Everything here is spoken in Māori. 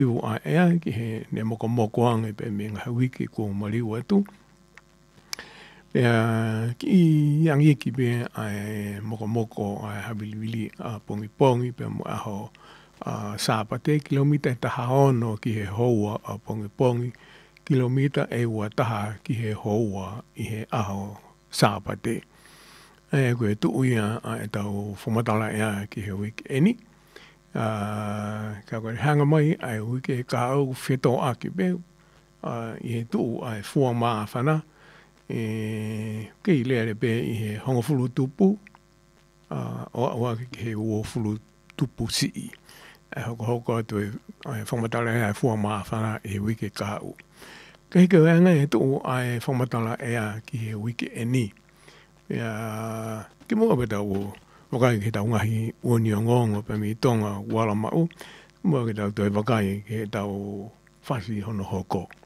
iu a ea ki he ne moko ange pe menga wiki ko maliu atu. Pea ki angi ki pe ai moko ai habilibili a pongi pe mo aho sāpate kilomita taha ono ki he houa a pongi kilomita e ua taha ki he houa i he aho sāpate. E koe tuu ia e tau whamatala ea ki he wiki eni. Ka koe hanga mai ai wiki he ka au wheto aki pe i he tuu ai fua maa whana. Kei lea pe i he hongofulu tupu o awa ki he uofulu tupu sii. Hoko atu e whamatala ea fua maa whana i he wiki ka au. Ka heke wanga e tuu ai whamatala ea ki he wiki eni. Ki mua pe tau wakai ki tau ngahi uoni o ngongo pe mi tonga wala mau. Mua ki tau toi wakai ki tau whasi hono hoko.